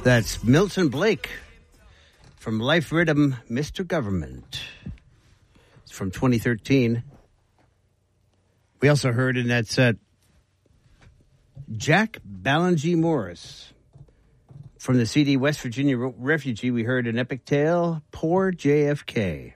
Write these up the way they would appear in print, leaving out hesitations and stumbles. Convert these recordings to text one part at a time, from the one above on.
That's Milton Blake from Life Rhythm, Mr. Government. It's from 2013. We also heard in that set Jack Ballingy Morris. From the CD West Virginia Refugee, we heard An Epic Tale, Poor JFK.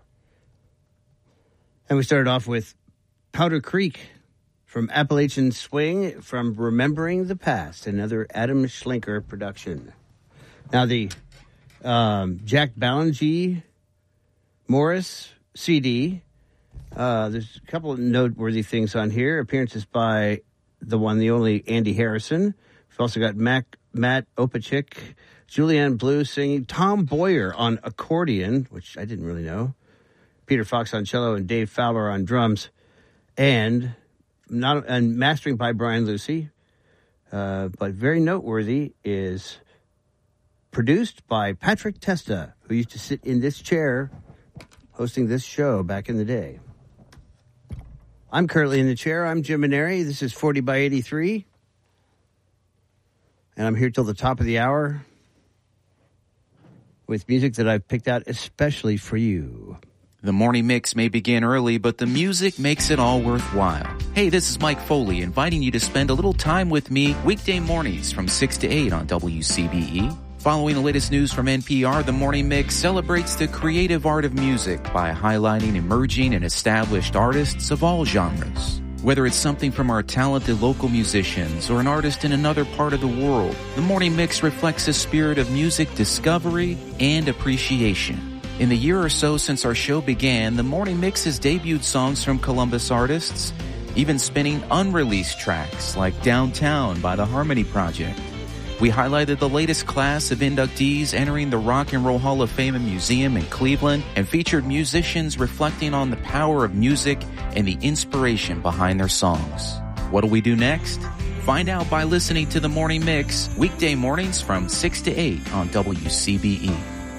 And we started off with Powder Creek from Appalachian Swing, from Remembering the Past, another Adam Schlenker production. Now, the Jack Ballingy Morris CD, there's a couple of noteworthy things on here. Appearances by the one, the only Andy Harrison. We've also got Matt Opachik, Julianne Blue singing, Tom Boyer on accordion, which I didn't really know, Peter Fox on cello, and Dave Fowler on drums, and mastering by Brian Lucy. But very noteworthy is produced by Patrick Testa, who used to sit in this chair hosting this show back in the day. I'm currently in the chair. I'm Jim Maneri. This is 40 by 83. And I'm here till the top of the hour with music that I've picked out especially for you. The morning mix may begin early, but the music makes it all worthwhile. Hey, this is Mike Foley, inviting you to spend a little time with me weekday mornings from 6 to 8 on WCBE. Following the latest news from NPR, the Morning Mix celebrates the creative art of music by highlighting emerging and established artists of all genres. Whether it's something from our talented local musicians or an artist in another part of the world, the Morning Mix reflects a spirit of music discovery and appreciation. In the year or so since our show began, the Morning Mix has debuted songs from Columbus artists, even spinning unreleased tracks like Downtown by the Harmony Project. We highlighted the latest class of inductees entering the Rock and Roll Hall of Fame and Museum in Cleveland and featured musicians reflecting on the power of music and the inspiration behind their songs. What do we do next? Find out by listening to The Morning Mix, weekday mornings from 6 to 8 on WCBE.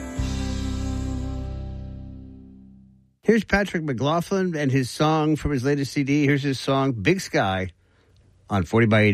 Here's Patrick McLaughlin and his song from his latest CD. Here's his song, Big Sky, on 40 by 80.